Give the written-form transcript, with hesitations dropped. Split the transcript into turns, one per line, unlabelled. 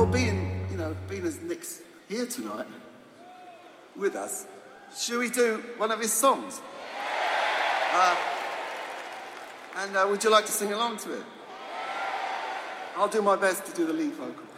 being as Nick's here tonight with us, should we do one of his songs? And would you like to sing along to it? I'll do my best to do the lead vocal.